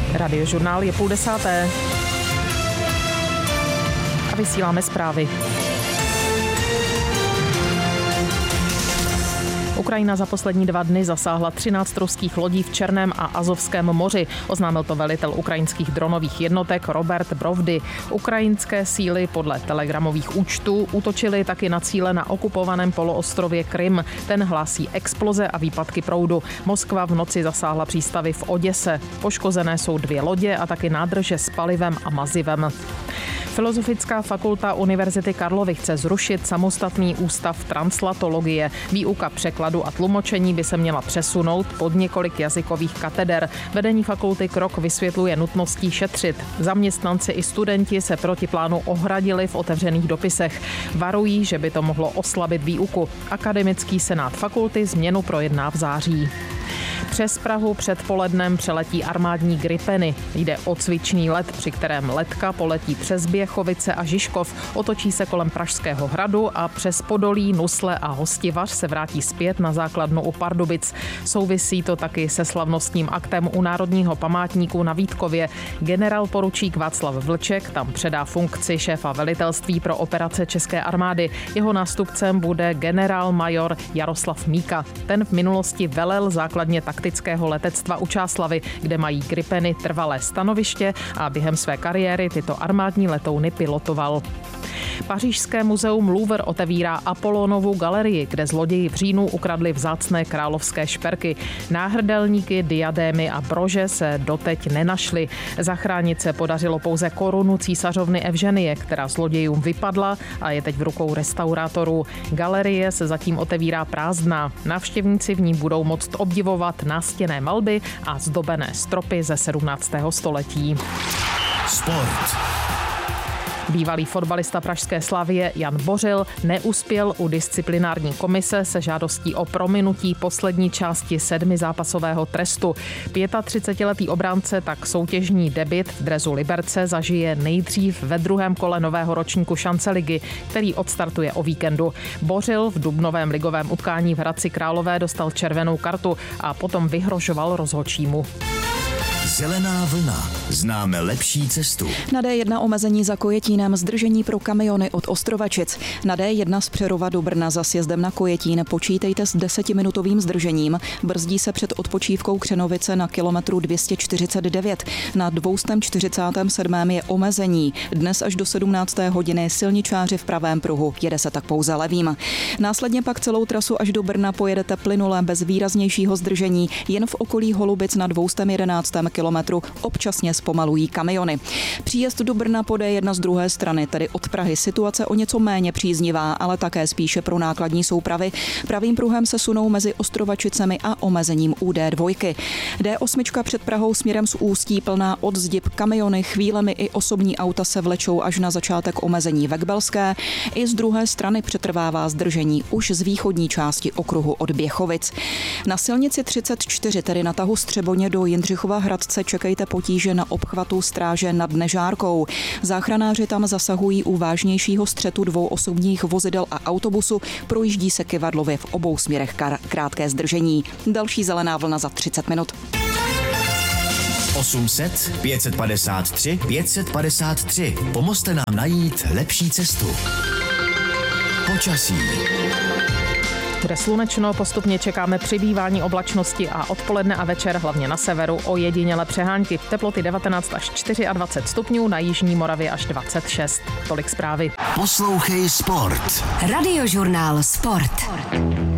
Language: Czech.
Radiožurnál je 9:30 a vysíláme zprávy. Ukrajina za poslední 2 dny zasáhla 13 ruských lodí v Černém a Azovském moři. Oznámil to velitel ukrajinských dronových jednotek Robert Brovdy. Ukrajinské síly podle telegramových účtů útočily taky na cíle na okupovaném poloostrově Krym. Ten hlásí exploze a výpadky proudu. Moskva v noci zasáhla přístavy v Oděse. Poškozené jsou 2 lodě a taky nádrže s palivem a mazivem. Filozofická fakulta Univerzity Karlovy chce zrušit samostatný ústav translatologie. Výuka překladu a tlumočení by se měla přesunout pod několik jazykových kateder. Vedení fakulty krok vysvětluje nutností šetřit. Zaměstnanci i studenti se proti plánu ohradili v otevřených dopisech. Varují, že by to mohlo oslabit výuku. Akademický senát fakulty změnu projedná v září. Přes Prahu předpolednem přeletí armádní Gripeny. Jde o cvičný let, při kterém letka poletí přes Běchovice a Žižkov, otočí se kolem Pražského hradu a přes Podolí, Nusle a Hostivař se vrátí zpět na základnu u Pardubic. Souvisí to taky se slavnostním aktem u Národního památníku na Vítkově. Generál poručík Václav Vlček tam předá funkci šéfa velitelství pro operace České armády. Jeho nástupcem bude generál major Jaroslav Míka. Ten v minulosti velel základně taktického letectva u Čáslavy, kde mají Gripeny trvalé stanoviště a během své kariéry tyto armádní letouny pilotoval. Pařížské muzeum Louvre otevírá Apollonovu galerii, kde zloději v říjnu ukradli vzácné královské šperky. Náhrdelníky, diadémy a brože se doteď nenašly. Zachránit se podařilo pouze korunu císařovny Evženie, která zlodějům vypadla a je teď v rukou restaurátorů. Galerie se zatím otevírá prázdná. Návštěvníci v ní budou moct obdivovat nástěnné malby a zdobené stropy ze 17. století. Sport. Bývalý fotbalista pražské Slavie Jan Bořil neuspěl u disciplinární komise se žádostí o prominutí poslední části 7zápasového trestu. 35letý obránce tak soutěžní debut v dresu Liberce zažije nejdřív ve 2. kole nového ročníku šance ligy, který odstartuje o víkendu. Bořil v dubnovém ligovém utkání v Hradci Králové dostal červenou kartu a potom vyhrožoval rozhodčímu. Zelená vlna. Známe lepší cestu. Na D1 omezení za Kojetínem, zdržení pro kamiony od Ostrovačic. Na D1 z Přerova do Brna za sjezdem na Kojetín počítejte s 10minutovým zdržením. Brzdí se před odpočívkou Křenovice na kilometru 249. Na 247. je omezení. Dnes až do 17. hodiny silničáři v pravém pruhu. Jede se tak pouze levým. Následně pak celou trasu až do Brna pojedete plynule bez výraznějšího zdržení. Jen v okolí Holubic na 211. kilometru občasně zpomalují kamiony. Příjezd do Brna po D1 z druhé strany, tedy od Prahy, situace o něco méně příznivá, ale také spíše pro nákladní soupravy. Pravým pruhem se sunou mezi Ostrovačicemi a omezením u D2. D8 před Prahou směrem z Ústí plná od zdi, kamiony, chvílemi i osobní auta se vlečou až na začátek omezení ve Kbelské. I z druhé strany přetrvává zdržení už z východní části okruhu od Běchovic. Na silnici 34, tedy na tahu Střeboně do Jindřichova Hradce, čekejte potíže na obchvatu Stráže nad Nežárkou. Záchranáři tam zasahují u vážnějšího střetu 2 osobních vozidel a autobusu. Projíždí se kyvadlově v obou směrech krátké zdržení. Další zelená vlna za 30 minut. 800 553 553. Pomozte nám najít lepší cestu. Počasí. Bude slunečno, postupně čekáme přibývání oblačnosti a odpoledne a večer hlavně na severu ojedinělé přehánky. Teploty 19 až 24 stupňů, na jižní Moravě až 26. Tolik zprávy. Poslouchej Sport. Radiožurnál Sport.